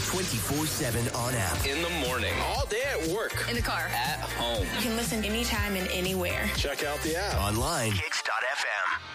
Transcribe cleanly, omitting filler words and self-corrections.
24/7 on app. In the morning. All day at work. In the car. At home. You can listen anytime and anywhere. Check out the app. Online. Kicks.fm.